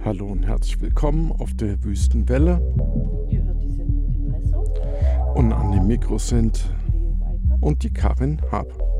Hallo und herzlich willkommen auf der Wüstenwelle. Ihr hört die Sendung Depresso. Und an dem Mikro sind Leo Weipert. und die Karin Hab.